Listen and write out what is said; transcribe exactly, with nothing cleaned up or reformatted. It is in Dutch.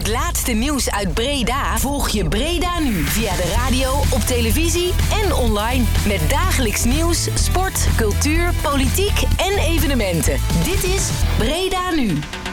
Het laatste nieuws uit Breda volg je Breda nu via de radio, op televisie en online. Met dagelijks nieuws, sport, cultuur, politiek en evenementen. Dit is Breda Nu.